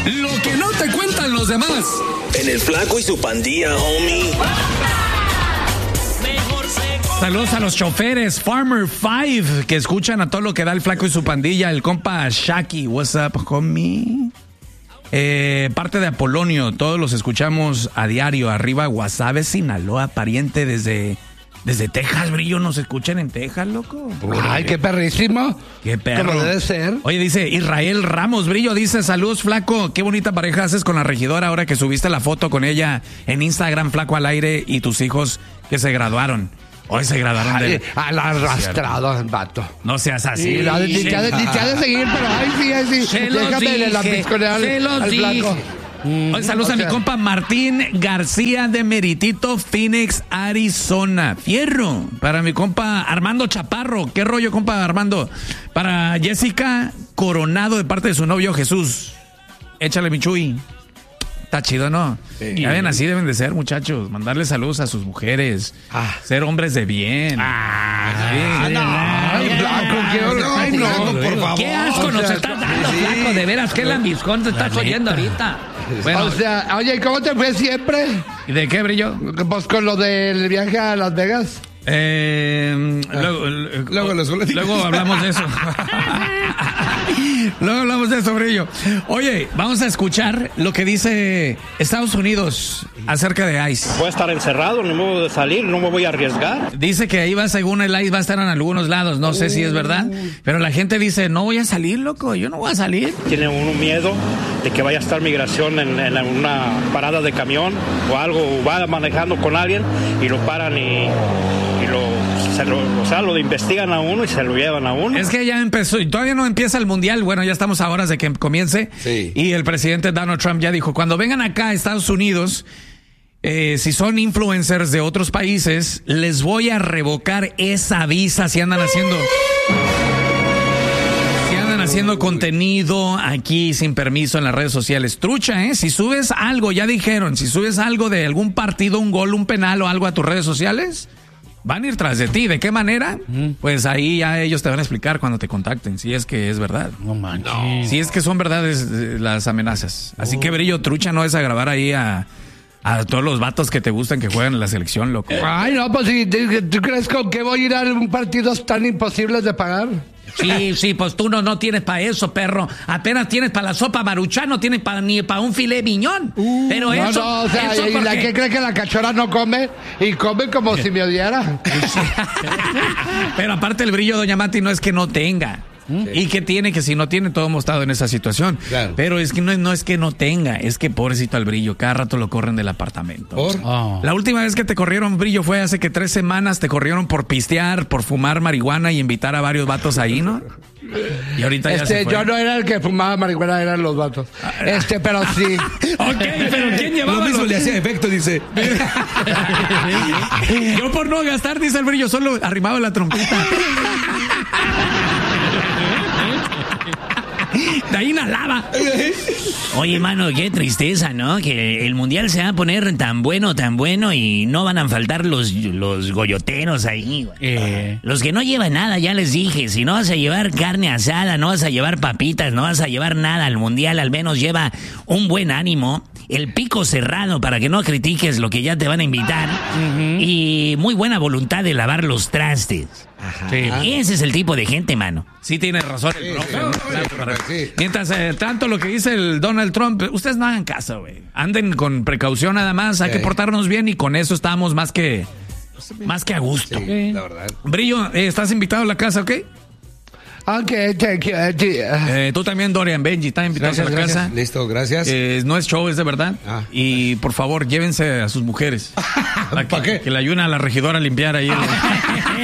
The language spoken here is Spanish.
Lo que no te cuentan los demás. En el Flaco y su Pandilla, homie. Saludos a los choferes Farmer 5 que escuchan a todo lo que da el Flaco y su Pandilla. El compa Shaki, what's up, homie? Parte de Apolonio, todos los escuchamos a diario. Arriba Guasave, Sinaloa, pariente desde Texas, Brillo. Nos escuchan en Texas, loco. Ay, qué perrísimo. Qué perro. Como debe ser. Oye, dice Israel Ramos, Brillo, dice, saludos, Flaco. Qué bonita pareja haces con la regidora ahora que subiste la foto con ella en Instagram, Flaco al aire, y tus hijos que se graduaron. Hoy se graduaron de... Al arrastrado, vato. No seas así. Ni te ha de seguir, pero ay, sí. Déjame la pisconear al Flaco. Hoy saludos a mi compa Martín García de Meritito, Phoenix, Arizona. Fierro. Para mi compa Armando Chaparro. ¿Qué rollo, compa Armando? Para Jessica Coronado de parte de su novio Jesús. Échale, mi Chuy. Está chido, ¿no? Sí. Ya ven, así deben de ser, muchachos. Mandarle saludos a sus mujeres. Ser hombres de bien. Por favor. Qué asco nos estás dando, Flaco. De veras, qué lambiscón te estás oyendo ahorita. Bueno, o sea, oye, ¿cómo te fue siempre? ¿Y de qué, Brillo? Pues con lo del viaje a Las Vegas. Luego hablamos de eso. Luego hablamos de eso, Brillo. Oye, vamos a escuchar lo que dice Estados Unidos acerca de ICE. Voy a estar encerrado, no me voy a salir, no me voy a arriesgar. Dice que ahí va, según el ICE, va a estar en algunos lados. No sé si es verdad, pero la gente dice, no voy a salir, loco, yo no voy a salir. Tiene uno miedo de que vaya a estar migración en una parada de camión o algo, o va manejando con alguien y lo paran lo investigan a uno y se lo llevan a uno. Es que ya empezó y todavía no empieza el mundial. Bueno, ya estamos a horas de que comience. Sí. Y el presidente Donald Trump ya dijo, cuando vengan acá a Estados Unidos, si son influencers de otros países, les voy a revocar esa visa si andan haciendo contenido aquí sin permiso en las redes sociales. Trucha, si subes algo, ya dijeron, si subes algo de algún partido, un gol, un penal o algo a tus redes sociales, van a ir tras de ti. ¿De qué manera? Pues ahí ya ellos te van a explicar cuando te contacten, si es que es verdad. No manches. No. Si es que son verdades las amenazas. Así que, Brillo, trucha, no es a grabar ahí a todos los vatos que te gustan que juegan en la selección, loco. Ay, no, pues ¿tú crees con que voy a ir a un partido tan imposibles de pagar? Sí, pues tú no tienes para eso, perro. Apenas tienes para la sopa Maruchan, no tienes ni para un filet miñón. Pero eso... No, o sea, ¿y la que cree que la cachorra no come? Y come como si me odiara. Pero aparte el Brillo, doña Mati, no es que no tenga. Y que tiene, que si no tiene, todos hemos estado en esa situación. Claro. Pero es que no es que no tenga, es que pobrecito al Brillo, cada rato lo corren del apartamento. ¿Por? La última vez que te corrieron, Brillo, fue hace que 3 semanas, te corrieron por pistear, por fumar marihuana y invitar a varios vatos ahí, ¿no? Y ahorita ya se fue. Yo no era el que fumaba marihuana, eran los vatos. Pero sí. Ok, pero ¿quién llevaba? Lo mismo le hacía efecto, dice. Yo por no gastar, dice el Brillo, solo arrimaba la trompeta. De ahí inhalaba. Oye, mano, qué tristeza, ¿no? Que el mundial se va a poner tan bueno y no van a faltar los goyoteros ahí, güey. Los que no llevan nada, ya les dije. Si no vas a llevar carne asada, no vas a llevar papitas, no vas a llevar nada al mundial, al menos lleva un buen ánimo, el pico cerrado para que no critiques lo que ya te van a invitar y muy buena voluntad de lavar los trastes. Sí. Ese es el tipo de gente, mano. Sí, tiene razón. Sí. Mientras tanto lo que dice el Donald Trump, ustedes no hagan caso, güey. Anden con precaución nada más, hay que portarnos bien y con eso estamos más que a gusto. Sí, la verdad. Brillo, estás invitado a la casa, ¿ok? Ok, thank you. Tú también, Dorian, Benji, están invitados a la casa. Listo, gracias. No es show, es de verdad. Y por favor, llévense a sus mujeres. ¿Para qué? Que le ayuden a la regidora a limpiar ahí.